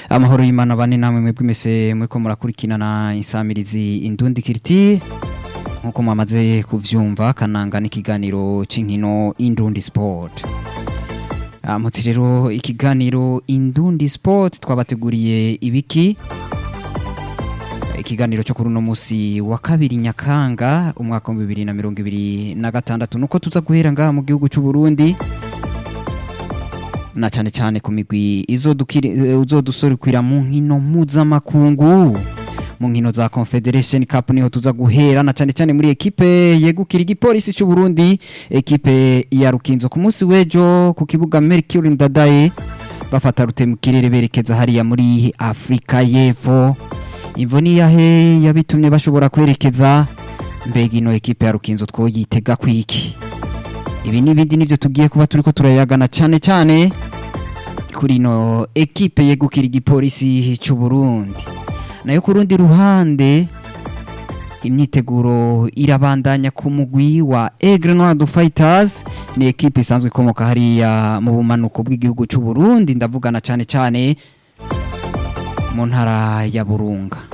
amahoro y'Imana bane namwe mwebwe mese mweko murakurikirana insamirizi Indundi Culture nkuko mwamaze kuvyumva kananga n'ikiganiro c'inkino Indundi Sport. Muti rero ikiganiro Indundi Sport twabateguriye ibiki? Ikiganiro cyo kuri uno musi wa kabiri Nyakanga umwaka wa 2026 nuko tuza guhera ngaha mu gihugu cy'u Burundi na cyane cyane ku migwi uzodusorukira mu nkino mpuzamakungu mu nkino za Confederation Cup niho tuza guhera na cyane cyane muri ekipe yegukira igipolisi cy'u Burundi, ekipe ya Rukinzo ku munsi wejo ku kibuga Mercury Ndadaye bafata rutemukirere berekeza hariya muri Afrika y'Epfo. Imvoni yahe yabitumye bashobora kwerekeza mbega ino ekipe ya Rukinzo twoyitega kwiki. Ibi nibindi nivyo tugiye kuba turiko turayagana cyane cyane kuri no ekipe yegukira igipolisi cy'u Burundi. Nayo ku rundi ruhande imyiteguro irabandanya ku mugwi wa Aigle Noir du Fighters, ni ekipe isanzwe ikomoka hariya mu bumanuko bw'igihugu cy'u Burundi, ndavugana cyane cyane mu ntara ya Burunga.